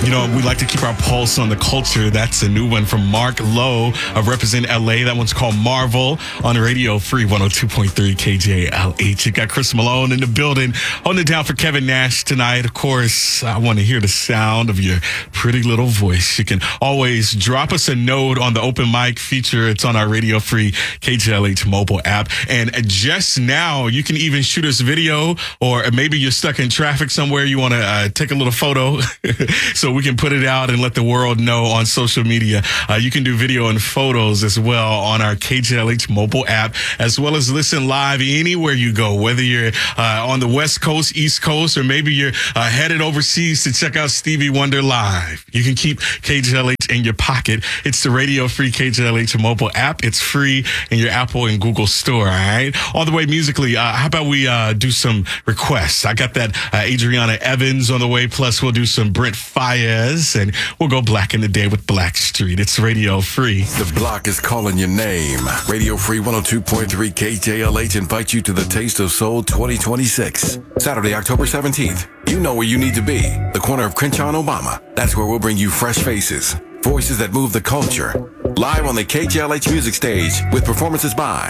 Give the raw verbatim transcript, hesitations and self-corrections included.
You know, we like to keep our pulse on the culture. That's a new one from Mark Lowe of Represent L A. That one's called Marvel on Radio Free one oh two point three K J L H. You got Chris Malone in the building, holding it down for Kevin Nash tonight. Of course, I want to hear the sound of your pretty little voice. You can always drop us a note on the open mic feature. It's on our Radio Free K J L H mobile app. And just now, you can even shoot us video, or maybe you're stuck in traffic somewhere. You want to uh, take a little photo so we can put it out and let the world know on social media. Uh, you can do video and photos as well on our K J L H mobile app, as well as listen live anywhere you go, whether you're uh, on the West Coast, East Coast, or maybe you're uh, headed overseas to check out Stevie Wonder live. You can keep K J L H in your pocket. It's the Radio Free K J L H mobile app. It's free in your Apple and Google store, all right? All the way musically, uh, how about we uh, do some requests? I got that uh, Adriana Evans on the way, plus we'll do some Brent Faiyaz, and we'll go Black in the Day with Blackstreet. It's Radio Free. The block is calling your name. Radio Free one oh two point three K J L H invites you to the Taste of Soul twenty twenty-six. Saturday, October seventeenth. You know where you need to be. The corner of Crenshaw and Obama. That's where we'll bring you fresh faces, voices that move the culture. Live on the K J L H music stage with performances by